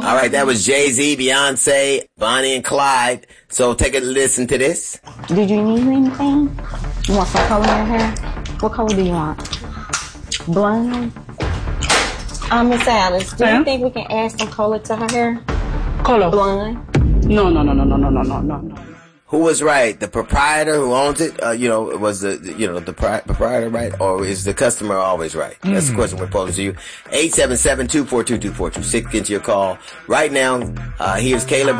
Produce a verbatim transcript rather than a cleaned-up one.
All right, that was Jay-Z, Beyonce, Bonnie and Clyde. So take a listen to this. Did you need anything? You want some color in your hair? What color do you want? Blonde? Um, Miss Alice, do you think we can add some color to her hair? Color? Blonde? No, no, no, no, no, no, no, no, no. Who was right? The proprietor who owns it, uh, you know, was the, you know, the pri- proprietor right? Or is the customer always right? Mm-hmm. That's the question we're posing to you. eight seven seven, two four two, two four two six. Get to your call right now. Uh, here's Caleb.